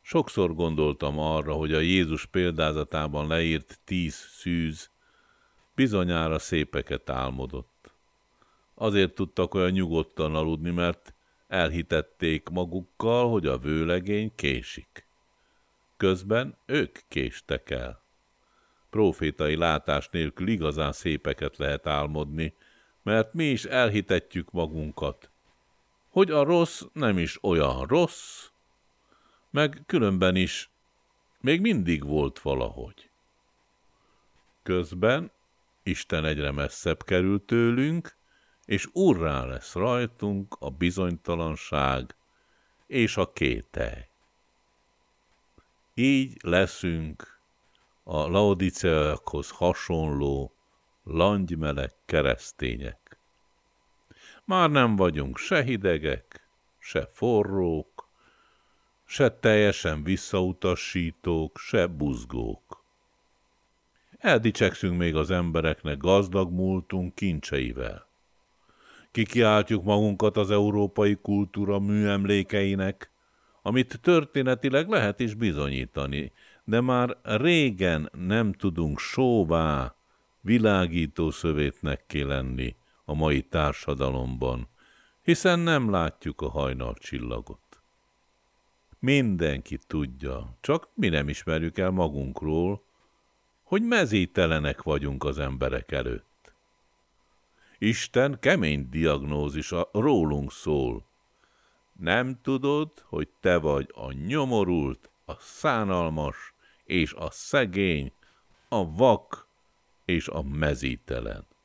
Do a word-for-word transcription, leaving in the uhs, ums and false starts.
Sokszor gondoltam arra, hogy a Jézus példázatában leírt tíz szűz bizonyára szépeket álmodott. Azért tudtak olyan nyugodtan aludni, mert elhitették magukkal, hogy a vőlegény késik. Közben ők késtek el. Profétai látás nélkül igazán szépeket lehet álmodni, mert mi is elhitetjük magunkat, hogy a rossz nem is olyan rossz, meg különben is még mindig volt valahogy. Közben Isten egyre messzebb kerül tőlünk, és urrá lesz rajtunk a bizonytalanság és a kételj. Így leszünk a laodiceaiakhoz hasonló langymeleg keresztények. Már nem vagyunk se hidegek, se forrók, se teljesen visszautasítók, se buzgók. Eldicsekszünk még az embereknek gazdag múltunk kincseivel. Kikiáltjuk magunkat az európai kultúra műemlékeinek, amit történetileg lehet is bizonyítani, de már régen nem tudunk sóvá, világító szövétnekké lenni a mai társadalomban, hiszen nem látjuk a hajnalcsillagot. Mindenki tudja, csak mi nem ismerjük el magunkról, hogy mezítelenek vagyunk az emberek előtt. Isten kemény diagnózisa rólunk szól. Nem tudod, hogy te vagy a nyomorult, a szánalmas és a szegény, a vak és a mezítelen.